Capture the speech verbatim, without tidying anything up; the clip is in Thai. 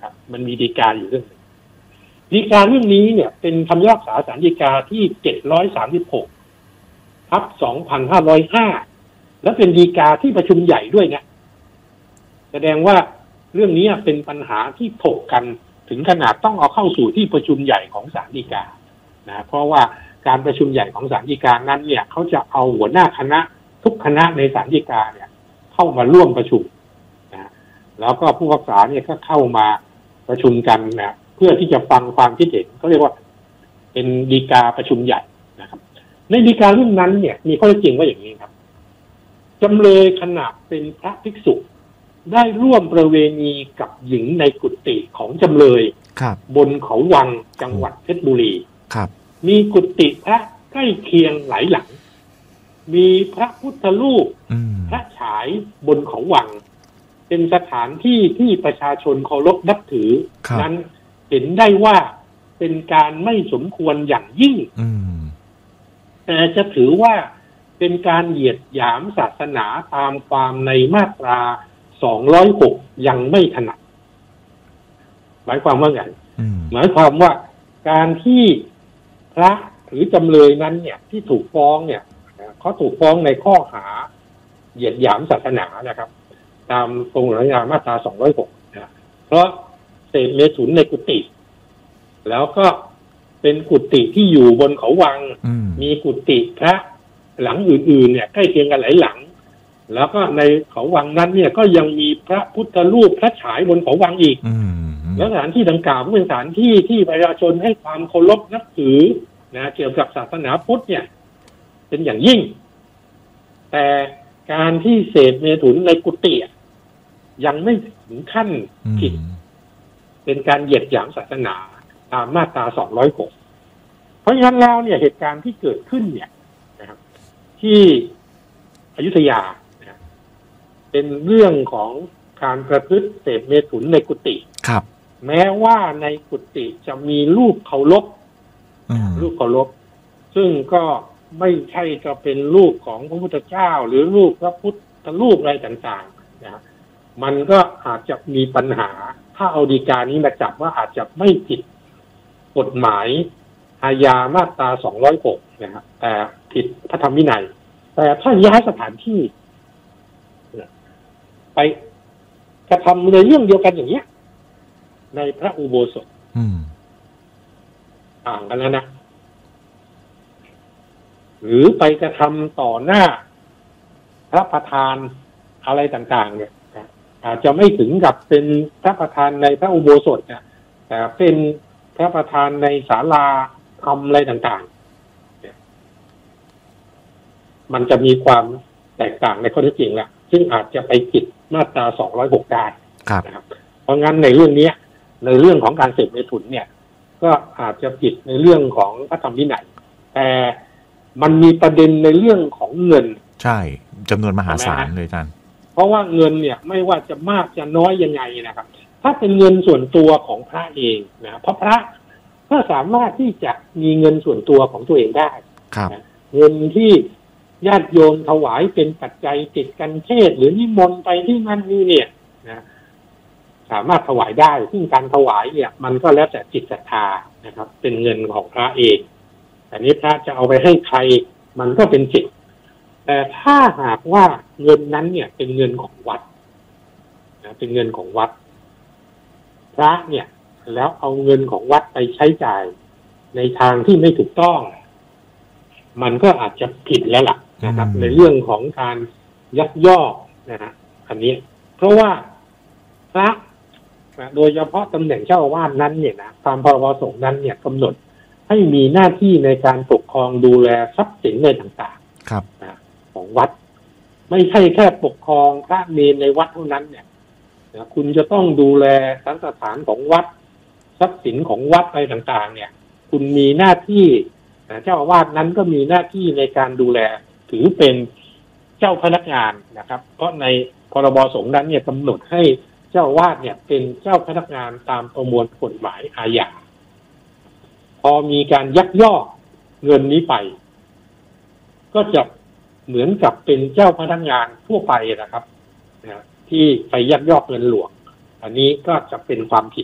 นะครับมันมีฎีกาอยู่เรื่องนึงฎีกาเรื่องนี้เนี่ยเป็นคำพิพากษาศาลฎีกาที่เจ็ดร้อยสามสิบหกทับสองพันห้าร้อยห้าและเป็นฎีกาที่ประชุมใหญ่ด้วยนะแสดงว่าเรื่องนี้เป็นปัญหาที่ถกกันถึงขนาดต้องเอาเข้าสู่ที่ประชุมใหญ่ของศาลฎีกานะเพราะว่าการประชุมใหญ่ของศาลฎีกานั้นเนี่ยเขาจะเอาหัวหน้าคณะทุกคณะในศาลฎีกาเนี่ยเข้ามาร่วมประชุมนะแล้วก็ผู้พิพากษาเนี่ยก็เข้ามาประชุมกันนะเพื่อที่จะฟังความคิดเห็นเขาเรียกว่าเป็นฎีกาประชุมใหญ่นะครับในฎีกาเรื่องนั้นเนี่ยมีข้อเท็จจริงว่าอย่างนี้ครับจำเลยขณะเป็นพระภิกษุได้ร่วมประเวณีกับหญิงในกุฏิของจำเลยบนเขาวังจังหวัดเพชรบุรีมีกุฏิพระใกล้เคียงหลายหลังมีพระพุทธรูปพระฉายบนเขาวังเป็นสถานที่ที่ประชาชนเคารพนับถือนั้นเห็นได้ว่าเป็นการไม่สมควรอย่างยิ่งแต่จะถือว่าเป็นการเหยียดหยามศาสนาตามความในมาตราสองร้อยหกยังไม่ถนัดหมายความว่าไงหมายความว่าการที่พระหรือจำเลยนั้นเนี่ยที่ถูกฟ้องเนี่ยเขาถูกฟ้องในข้อหาเหยียดหยามศาสนานะครับตามตรงระยะมาตราสองร้อยหกนะเพราะเสพเมถุนในกุฏิแล้วก็เป็นกุฏิที่อยู่บนเขาวังมีกุฏิพระหลังอื่นๆเนี่ยใกล้เคียงกันหลายหลังแล้วก็ในเขาวังนั้นเนี่ยก็ยังมีพระพุทธรูปพระฉายบนเขาวังอีกแล้วสถานที่ดังกล่าวเป็นสถานที่ที่ประชาชนให้ความเคารพนับถือนะเกี่ยวกับศาสนาพุทธเนี่ยเป็นอย่างยิ่งแต่การที่เสพเมถุนในกุฏิยังไม่ถึงขั้นผิดเป็นการเหยียดหยามศาสนาตามมาตราสองร้อยหกเพราะฉะนั้นแล้วเนี่ยเหตุการณ์ที่เกิดขึ้นเนี่ยนะครับที่อยุธยาเป็นเรื่องของการประพฤติเสพเมถุนในกุฏิครับแม้ว่าในกุฏิจะมีรูปเคารพรูปเคารพซึ่งก็ไม่ใช่จะเป็นรูปของพระพุทธเจ้าหรือรูปพระพุทธรูปอะไรต่างๆนะมันก็อาจจะมีปัญหาถ้าเอาฎีกานี้มาจับว่าอาจจะไม่ผิดกฎหมายอาญามาตราสองร้อยหกนะครับแต่ผิดพระธรรมวินัยแต่ถ้าย้ายสถานที่ไปกระทำในเรื่องเดียวกันอย่างเนี้ยในพระอุโบสถต่างกันแล้วนะหรือไปกระทำต่อหน้าพระประธานอะไรต่างๆเนี่ยอาจจะไม่ถึงกับเป็นพระประธานในพระอุโบสถเนี่ยแต่เป็นพระประธานในศาลาธรรมอะไรต่างๆมันจะมีความแตกต่างในข้อเท็จจริงแหละซึ่งอาจจะไปผิดมาตราสองร้อยหกได้นะครับเพราะงั้นในเรื่องนี้ในเรื่องของการเสพเมถุนเนี่ยก็อาจจะผิดในเรื่องของพระธรรมวินัยแต่มันมีประเด็นในเรื่องของเงินใช่จำนวนมหาศาลเลยท่านเพราะว่าเงินเนี่ยไม่ว่าจะมากจะน้อยยังไงนะครับถ้าเป็นเงินส่วนตัวของพระเองนะเพราะพระก็สามารถที่จะมีเงินส่วนตัวของตัวเองได้นะเงินที่ญาติโยมถวายเป็นปัจจัยติดกันเทศหรือนิมนต์ไปที่นั่นนี่เนี่ยนะสามารถถวายได้ซึ่งการถวายเนี่ยมันก็แล้วแต่จิตศรัทธานะครับเป็นเงินของพระเองแต่นี้พระจะเอาไปให้ใครมันก็เป็นสิทธิ์แต่ถ้าหากว่าเงินนั้นเนี่ยเป็นเงินของวัดนะเป็นเงินของวัดพระเนี่ยแล้วเอาเงินของวัดไปใช้จ่ายในทางที่ไม่ถูกต้องมันก็อาจจะผิดแล้วล่ะนะครับในเรื่องของการยักยอกนะฮะอันนี้เพราะว่าพระโดยเฉพาะตำแหน่งเจ้าอาวาสนั้นเนี่ยนะตามพรบสงฆ์นั้นเนี่ยกำหนดให้มีหน้าที่ในการปกครองดูแลทรัพย์สินอะไรต่างๆครับนะของวัดไม่ใช่แค่ปกครองพระเนรในวัดเท่านั้นเนี่ยนะคุณจะต้องดูแลสันสถานของวัดทรัพย์สินของวัดอะไรต่างๆเนี่ยคุณมีหน้าที่เจ้าอาวาสนั้นก็มีหน้าที่ในการดูแลถือเป็นเจ้าพนักงานนะครับเพราะในพรบสงฆ์นั้นเนี่ยกำหนดให้เจ้าอาวาสเนี่ยเป็นเจ้าพนักงานตามประมวลกฎหมายอาญาพอมีการยักยอกเงินนี้ไปก็จะเหมือนกับเป็นเจ้าพนักงานทั่วไปนะครับที่ไปยักยอกเงินหลวงอันนี้ก็จะเป็นความผิด